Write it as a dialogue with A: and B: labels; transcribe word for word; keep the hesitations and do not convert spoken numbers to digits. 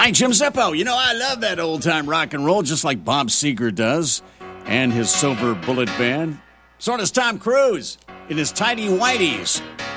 A: Hi, Jim Zeppo. You know, I love that old-time rock and roll just like Bob Seger does and his Silver Bullet Band. So does Tom Cruise in his Tidy Whities.